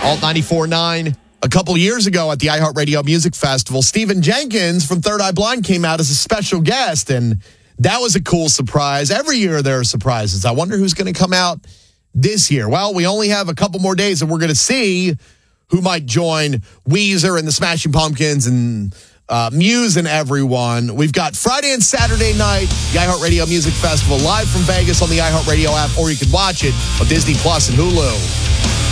Alt 94.9. A couple years ago at the iHeartRadio Music Festival, Stephen Jenkins from Third Eye Blind came out as a special guest, and that was a cool surprise. Every year there are surprises. I wonder who's going to come out this year. Well, we only have a couple more days, and we're going to see who might join Weezer and the Smashing Pumpkins and Muse and everyone. We've got Friday and Saturday night, the iHeartRadio Music Festival live from Vegas on the iHeartRadio app, or you can watch it on Disney Plus and Hulu.